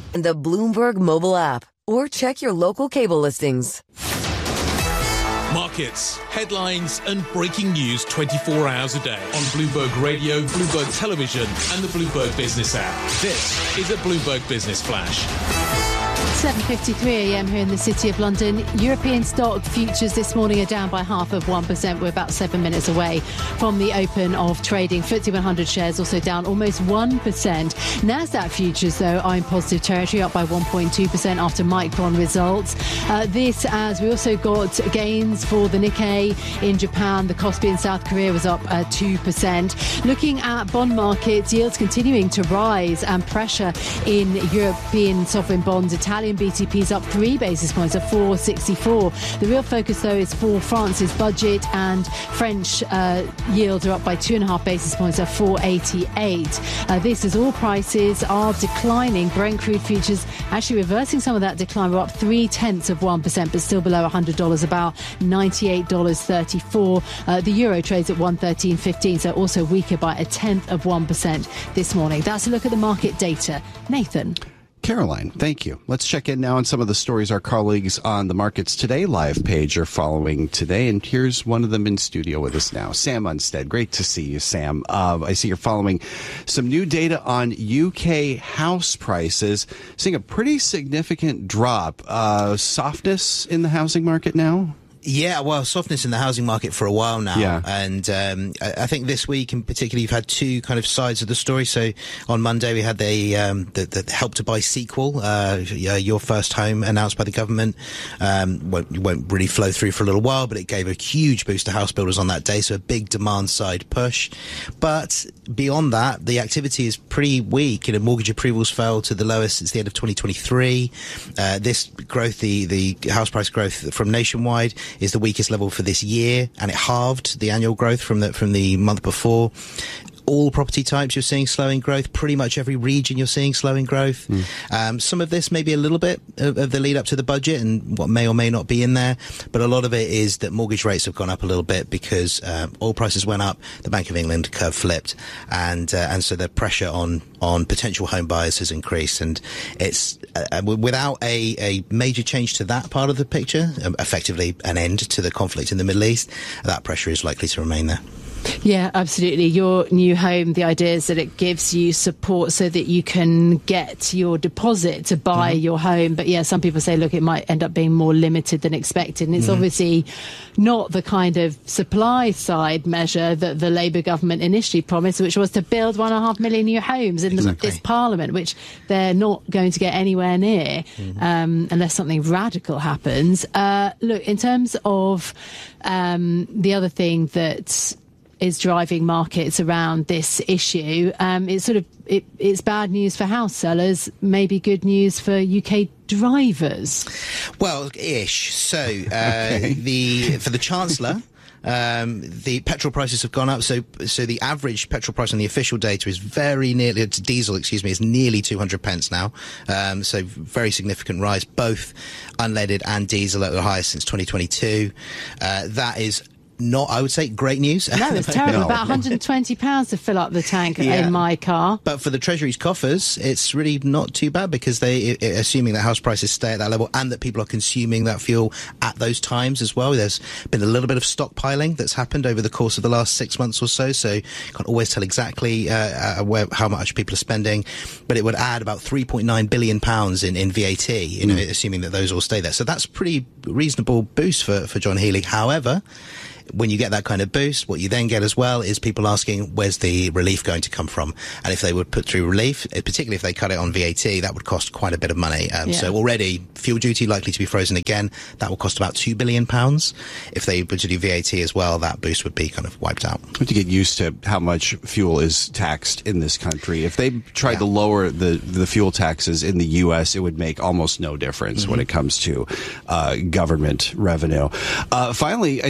and the Bloomberg mobile app, or check your local cable listings. Markets, headlines and breaking news 24 hours a day on Bloomberg Radio, Bloomberg Television and the Bloomberg Business app. This is a Bloomberg Business Flash. 7:53 a.m. here in the City of London. European stock futures this morning are down by 0.5%. We're about 7 minutes away from the open of trading. FTSE 100 shares also down almost 1%. Nasdaq futures, though, are in positive territory, up by 1.2% after Micron results. This as we also got gains for the Nikkei in Japan. The Kospi in South Korea was up 2%. Looking at bond markets, yields continuing to rise and pressure in European sovereign bonds. Italian BTP's up 3 basis points at 4.64. The real focus, though, is for France's budget, and French yields are up by 2.5 basis points at 4.88. This as all prices are declining. Brent crude futures actually reversing some of that decline. We're up 0.3%, but still below $100, about $98.34. The euro trades at 113.15, so also weaker by 0.1% this morning. That's a look at the market data. Nathan. Caroline, thank you. Let's check in now on some of the stories our colleagues on the Markets Today live page are following today. And here's one of them in studio with us now. Sam Unstead. Great to see you, Sam. I see you're following some new data on UK house prices, seeing a pretty significant drop. Softness in the housing market now? Yeah, well, softness in the housing market for a while now. Yeah. And I think this week in particular, you've had two kind of sides of the story. So on Monday, we had the Help to Buy sequel, Your First Home, announced by the government. Won't really flow through for a little while, but it gave a huge boost to house builders on that day. So a big demand side push. But beyond that, the activity is pretty weak. Mortgage approvals fell to the lowest since the end of 2023. This growth, the house price growth from Nationwide, is the weakest level for this year, and it halved the annual growth from the month before. All property types you're seeing slowing growth. Pretty much every region you're seeing slowing growth. Some of this may be a little bit of the lead up to the budget and what may or may not be in there, but a lot of it is that mortgage rates have gone up a little bit because oil prices went up, the Bank of England curve flipped, and so the pressure on potential home buyers has increased. And it's without a major change to that part of the picture, effectively an end to the conflict in the Middle East, that pressure is likely to remain there. Yeah, absolutely. Your new home, the idea is that it gives you support so that you can get your deposit to buy your home. But yeah, some people say, look, it might end up being more limited than expected. And it's obviously not the kind of supply side measure that the Labour government initially promised, which was to build 1.5 million new homes in this parliament, which they're not going to get anywhere near unless something radical happens. Look, in terms of the other thing that is driving markets around this issue, it's bad news for house sellers, maybe good news for UK drivers. Well, ish. So for the Chancellor, the petrol prices have gone up. So the average petrol price on the official data is diesel is nearly 200 pence now. So very significant rise, both unleaded and diesel at the highest since 2022. That is not, I would say, great news. No, it's terrible. About £120 to fill up the tank in my car. But for the Treasury's coffers, it's really not too bad because assuming that house prices stay at that level and that people are consuming that fuel at those times as well. There's been a little bit of stockpiling that's happened over the course of the last 6 months or so. So you can't always tell exactly how much people are spending. But it would add about £3.9 billion in VAT, assuming that those all stay there. So that's a pretty reasonable boost for John Healey. However, when you get that kind of boost, what you then get as well is people asking, where's the relief going to come from? And if they would put through relief, particularly if they cut it on VAT, that would cost quite a bit of money. So already fuel duty likely to be frozen again. That will cost about £2 billion. If they were to do VAT as well, that boost would be kind of wiped out. We have to get used to how much fuel is taxed in this country. If they tried to lower the fuel taxes in the U.S., it would make almost no difference when it comes to government revenue. Finally,